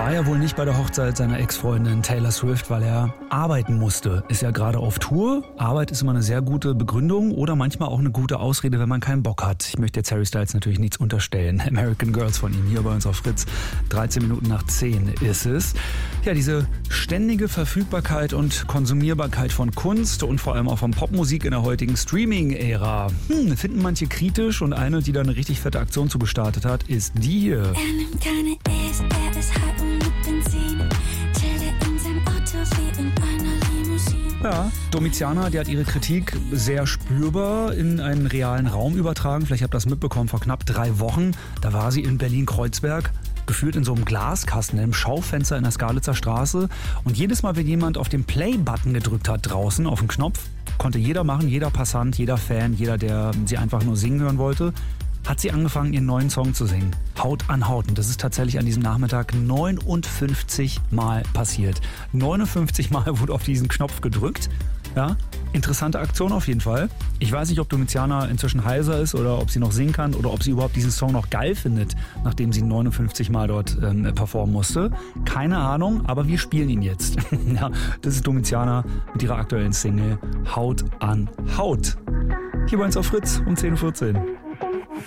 war ja wohl nicht bei der Hochzeit seiner Ex-Freundin Taylor Swift, weil er arbeiten musste. Ist ja gerade auf Tour. Arbeit ist immer eine sehr gute Begründung oder manchmal auch eine gute Ausrede, wenn man keinen Bock hat. Ich möchte jetzt Harry Styles natürlich nichts unterstellen. American Girls von ihm hier bei uns auf Fritz. 13 Minuten nach 10 ist es. Ja, diese ständige Verfügbarkeit und Konsumierbarkeit von Kunst und vor allem auch von Popmusik in der heutigen Streaming-Ära. Finden manche kritisch und eine, die da eine richtig fette Aktion zu gestartet hat, ist die hier. Er nimmt keine E's, er ist high und mit Benzin. Chillt in seinem Auto wie in einer Limousine. Ja, Domiziana, die hat ihre Kritik sehr spürbar in einen realen Raum übertragen. Vielleicht habt ihr das mitbekommen, vor knapp 3 Wochen. Da war sie in Berlin-Kreuzberg, gefühlt in so einem Glaskasten, in einem Schaufenster in der Skalitzer Straße. Und jedes Mal, wenn jemand auf den Play-Button gedrückt hat draußen, auf den Knopf, konnte jeder machen, jeder Passant, jeder Fan, jeder, der sie einfach nur singen hören wollte, hat sie angefangen, ihren neuen Song zu singen. Haut an Haut. Und das ist tatsächlich an diesem Nachmittag 59 Mal passiert. 59 Mal wurde auf diesen Knopf gedrückt. Ja, interessante Aktion auf jeden Fall. Ich weiß nicht, ob Domiziana inzwischen heiser ist oder ob sie noch singen kann oder ob sie überhaupt diesen Song noch geil findet, nachdem sie 59 Mal dort performen musste. Keine Ahnung, aber wir spielen ihn jetzt. Ja, das ist Domiziana mit ihrer aktuellen Single Haut an Haut. Hier bei uns auf Fritz um 10:14 Uhr.